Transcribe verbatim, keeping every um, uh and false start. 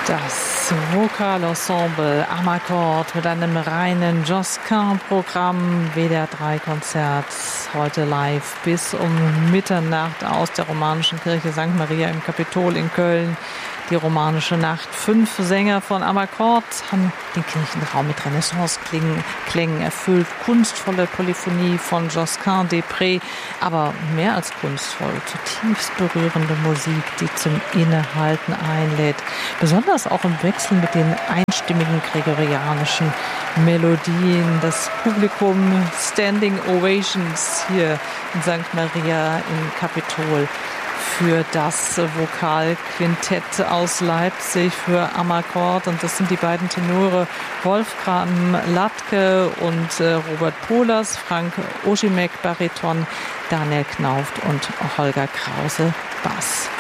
Das Vokalensemble Amarcord mit einem reinen Josquin-Programm, W D R drei Konzert, heute live bis um Mitternacht aus der romanischen Kirche Sankt Maria im Kapitol in Köln. Die romanische Nacht. Fünf Sänger von Amarcord haben den Kirchenraum mit Renaissance-Klängen erfüllt. Kunstvolle Polyphonie von Josquin des Prez, aber mehr als kunstvoll, zutiefst berührende Musik, die zum Innehalten einlädt. Besonders auch im Wechsel mit den einstimmigen gregorianischen Melodien. Das Publikum Standing Ovations hier in Sankt Maria im Kapitol für das Vokalquintett aus Leipzig, für Amarcord. Und das sind die beiden Tenore Wolfram Latke und äh, Robert Pohlers, Frank Oschimek Bariton, Daniel Knauft und Holger Krause Bass.